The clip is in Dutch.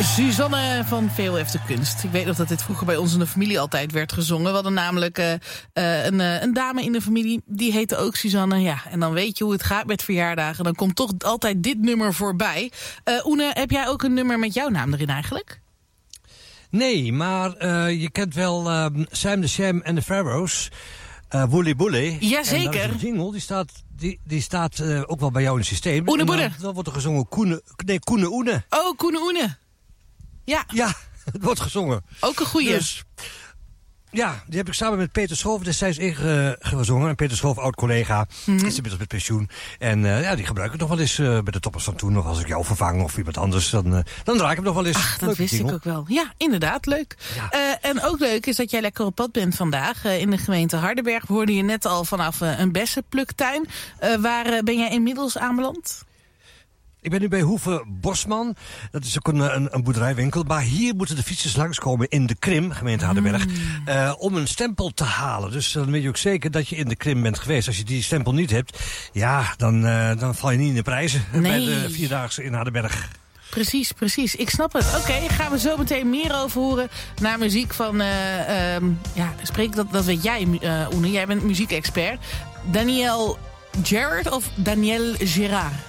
Suzanne van VOF de Kunst. Ik weet nog dat dit vroeger bij ons in de familie altijd werd gezongen. We hadden namelijk een dame in de familie, die heette ook Suzanne. Ja, en dan weet je hoe het gaat met verjaardagen. Dan komt toch altijd dit nummer voorbij. Oene, heb jij ook een nummer met jouw naam erin eigenlijk? Nee, maar je kent wel Sam the Sham en de Pharaohs. Woolly Bully. Jazeker. En een jingle, die staat ook wel bij jou in het systeem. Oene Boede. Dan wordt er gezongen Koene Oene. Oh, Koene Oene. Ja. Ja, het wordt gezongen. Ook een goeie. Dus, ja, die heb ik samen met Peter Schoof destijds ingezongen. En Peter Schoof, oud-collega, is inmiddels met pensioen. En die gebruik ik nog wel eens bij de toppers van toen. Of als ik jou vervang of iemand anders, dan draai ik hem nog wel eens. Ach, dat wist ik ook wel. Ja, inderdaad, leuk. Ja. En ook leuk is dat jij lekker op pad bent vandaag. In de gemeente Hardenberg. We hoorden je net al vanaf een bessenpluktuin. Waar ben jij inmiddels aanbeland? Ik ben nu bij Hoeve Bosman. Dat is ook een boerderijwinkel. Maar hier moeten de fietsers langskomen in de Krim, gemeente Hardenberg, om een stempel te halen. Dus dan weet je ook zeker dat je in de Krim bent geweest. Als je die stempel niet hebt, ja, dan val je niet in de prijzen bij de Vierdaagse in Hardenberg. Precies. Ik snap het. Oké, gaan we zo meteen meer over horen. Naar muziek van... dat weet jij, Oene. Jij bent muziekexpert. Daniel Gerard of Daniel Gerard?